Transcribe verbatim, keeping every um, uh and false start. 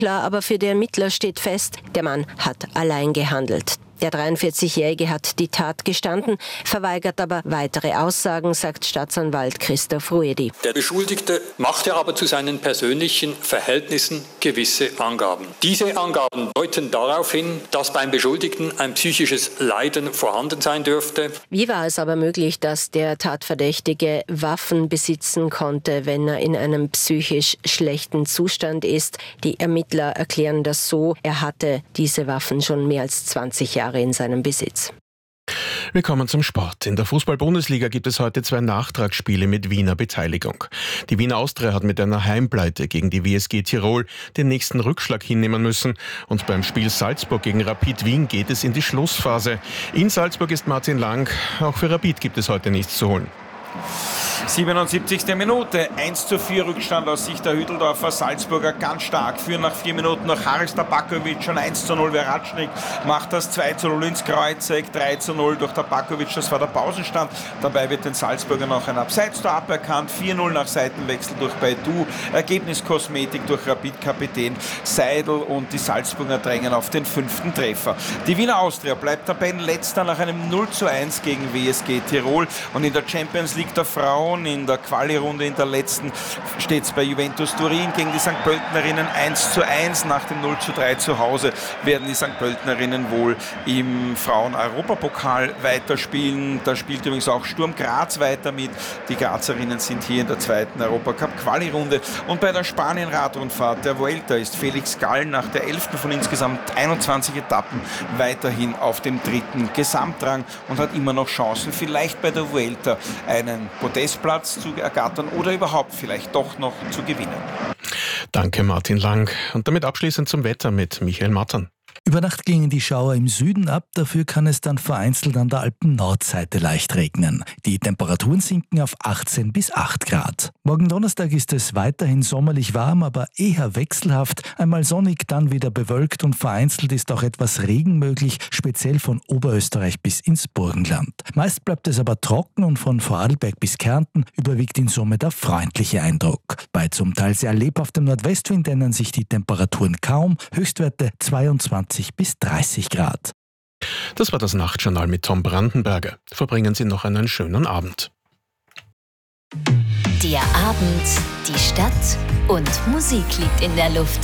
Klar, aber für die Ermittler steht fest, der Mann hat allein gehandelt. Der dreiundvierzigjährige hat die Tat gestanden, verweigert aber weitere Aussagen, sagt Staatsanwalt Christoph Ruedi. Der Beschuldigte machte aber zu seinen persönlichen Verhältnissen gewisse Angaben. Diese Angaben deuten darauf hin, dass beim Beschuldigten ein psychisches Leiden vorhanden sein dürfte. Wie war es aber möglich, dass der Tatverdächtige Waffen besitzen konnte, wenn er in einem psychisch schlechten Zustand ist? Die Ermittler erklären das so, er hatte diese Waffen schon mehr als zwanzig Jahre in seinem Besitz. Wir kommen zum Sport. In der Fußball-Bundesliga gibt es heute zwei Nachtragsspiele mit Wiener Beteiligung. Die Wiener Austria hat mit einer Heimpleite gegen die W S G Tirol den nächsten Rückschlag hinnehmen müssen. Und beim Spiel Salzburg gegen Rapid Wien geht es in die Schlussphase. In Salzburg ist Martin Lang. Auch für Rapid gibt es heute nichts zu holen. siebenundsiebzigste Minute, eins zu vier Rückstand aus Sicht der Hütteldorfer. Salzburger ganz stark, führen nach vier Minuten noch Haris Tabakovic, schon eins zu null. Veratschnik macht das zwei zu null ins Kreuzeck, drei zu null durch Tabakovic, das war der Pausenstand. Dabei wird den Salzburger noch ein Abseits-Tor aberkannt, vier null nach Seitenwechsel durch Baidu, Ergebniskosmetik durch Rapid-Kapitän Seidel und die Salzburger drängen auf den fünften Treffer. Die Wiener Austria bleibt Tabellenletzter nach einem null zu eins gegen W S G Tirol und in der Champions League der Frauen in der Quali-Runde, in der letzten, steht es bei Juventus Turin gegen die Sankt Pöltenerinnen eins zu eins. Nach dem null zu drei zu Hause werden die Sankt Pöltenerinnen wohl im Frauen-Europapokal weiterspielen. Da spielt übrigens auch Sturm Graz weiter mit. Die Grazerinnen sind hier in der zweiten Europacup-Quali-Runde. Und bei der Spanien-Radrundfahrt der Vuelta ist Felix Gall nach der elften von insgesamt einundzwanzig Etappen weiterhin auf dem dritten Gesamtrang und hat immer noch Chancen, vielleicht bei der Vuelta einen Podestplatz zu ergattern oder überhaupt vielleicht doch noch zu gewinnen. Danke Martin Lang. Und damit abschließend zum Wetter mit Michael Mattern. Über Nacht gingen die Schauer im Süden ab, dafür kann es dann vereinzelt an der Alpen-Nordseite leicht regnen. Die Temperaturen sinken auf achtzehn bis acht Grad. Morgen Donnerstag ist es weiterhin sommerlich warm, aber eher wechselhaft. Einmal sonnig, dann wieder bewölkt und vereinzelt ist auch etwas Regen möglich, speziell von Oberösterreich bis ins Burgenland. Meist bleibt es aber trocken und von Vorarlberg bis Kärnten überwiegt in Summe der freundliche Eindruck. Bei zum Teil sehr lebhaftem Nordwestwind ändern sich die Temperaturen kaum, Höchstwerte zweiundzwanzig bis dreißig Grad. Das war das Nachtjournal mit Tom Brandenberger. Verbringen Sie noch einen schönen Abend. Der Abend, die Stadt und Musik liegt in der Luft.